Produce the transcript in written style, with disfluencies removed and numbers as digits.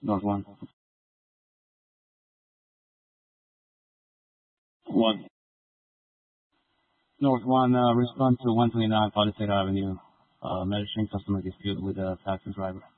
North 1. 1. North 1, respond to 129 Palisade Avenue. Medicine customer dispute with a taxi driver.